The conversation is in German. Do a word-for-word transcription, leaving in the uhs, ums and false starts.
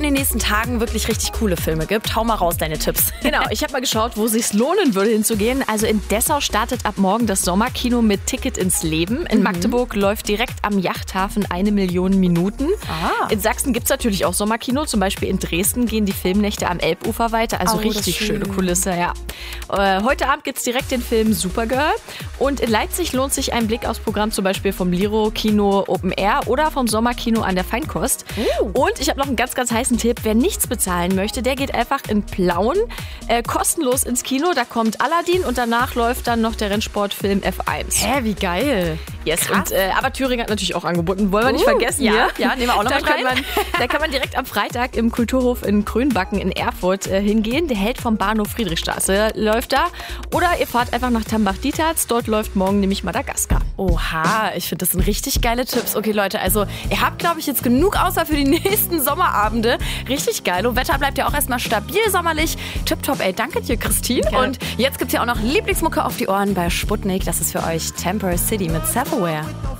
den nächsten Tagen wirklich richtig coole Filme gibt. Hau mal raus deine Tipps. Genau, ich habe mal geschaut, wo es sich lohnen würde hinzugehen. Also in Dessau startet ab morgen das Sommerkino mit Ticket ins Leben. In mhm. Magdeburg läuft direkt am Yachthafen eine Million Minuten. Ah. In Sachsen gibt es natürlich auch Sommerkino. Zum Beispiel in Dresden gehen die Filmnächte am Elbufer weiter. Also oh, richtig schöne Kulisse, ja. Äh, heute Abend gibt es direkt den Film Supergirl. Und in Leipzig lohnt sich ein Blick aufs Programm zum Beispiel vom Liro Kino Open Air oder vom Sommerkino an der Feinkost. Uh. Und ich habe noch einen ganz, ganz heißen Tipp. Wer nichts bezahlen möchte, der geht einfach in Plauen äh, kostenlos ins Kino. Da kommt Aladdin und danach läuft dann noch der Rennsportfilm F eins. Hä, wie geil. Yes, und, äh, aber Thüringen hat natürlich auch angeboten. Wollen wir nicht uh, vergessen ja, hier. Ja, nehmen wir auch noch da, mit kann rein. man, da kann man direkt am Freitag im Kulturhof in Grünbacken in Erfurt äh, hingehen. Der Held vom Bahnhof Friedrichstraße läuft da. Oder ihr fahrt einfach nach Tambach-Dietz. Dort läuft morgen nämlich Madagaskar. Oha, ich finde, das sind richtig geile Tipps. Okay, Leute, also ihr habt, glaube ich, jetzt genug Auswahl für die nächsten Sommerabende. Richtig geil. Und Wetter bleibt ja auch erstmal stabil sommerlich. Tipptopp, ey, danke dir, Christine. Gerne. Und jetzt gibt es ja auch noch Lieblingsmucke auf die Ohren bei Sputnik. Das ist für euch Temporary City mit Self-Aware.